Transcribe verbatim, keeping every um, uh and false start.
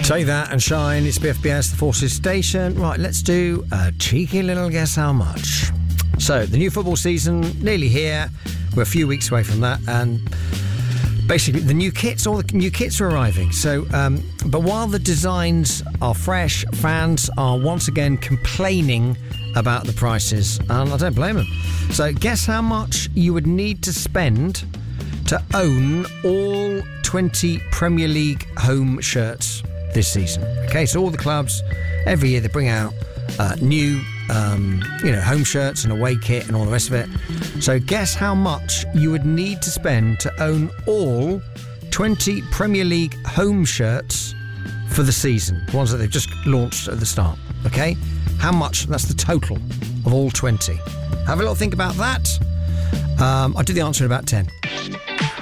Say that and shine. It's B F B S, the Forces Station. Right, let's do a cheeky little guess how much. So, the new football season, nearly here. We're a few weeks away from that, and basically the new kits, all the new kits are arriving. So, um, but while the designs are fresh, fans are once again complaining about the prices, and I don't blame them. So, guess how much you would need to spend to own all twenty Premier League home shirts this season. Okay, so all the clubs, every year they bring out uh, new, um, you know, home shirts and away kit and all the rest of it. So guess how much you would need to spend to own all twenty Premier League home shirts for the season, the ones that they've just launched at the start. Okay, how much? That's the total of all twenty. Have a little think about that. Um, I'll do the answer in about ten.